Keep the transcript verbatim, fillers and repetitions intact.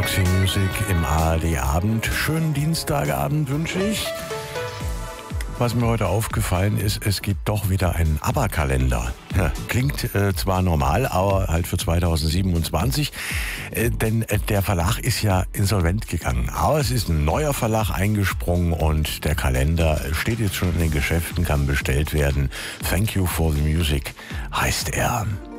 Roxy Music im A R D-Abend. Schönen Dienstagabend wünsche ich. Was mir heute aufgefallen ist, es gibt doch wieder einen ABBA-Kalender. Ja, klingt äh, zwar normal, aber halt für zweitausendsiebenundzwanzig, äh, denn äh, der Verlag ist ja insolvent gegangen. Aber es ist ein neuer Verlag eingesprungen und der Kalender steht jetzt schon in den Geschäften, kann bestellt werden. Thank You for the Music heißt er.